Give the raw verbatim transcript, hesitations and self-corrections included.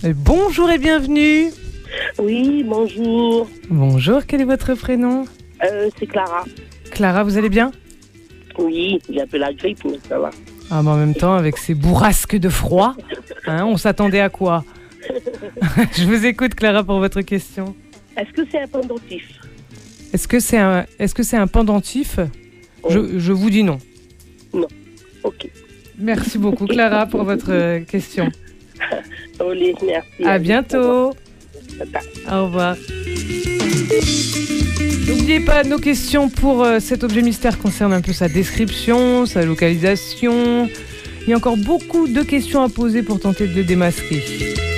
Euh, Bonjour et bienvenue. Oui, bonjour. Bonjour, quel est votre prénom? Euh, c'est Clara. Clara, vous allez bien? Oui, j'ai un peu la grippe, mais ça va. Ah, mais en même temps, avec ces bourrasques de froid, hein, on s'attendait à quoi? Je vous écoute, Clara, pour votre question. Est-ce que c'est un pendentif? Est-ce que c'est un, est-ce que c'est un pendentif? je, je vous dis non. Non. Ok. Merci beaucoup, Clara, pour votre euh, question. Olé, merci. À bientôt. Tata. Au revoir. N'oubliez pas, nos questions pour euh, cet objet mystère concernent un peu sa description, sa localisation. Il y a encore beaucoup de questions à poser pour tenter de le démasquer.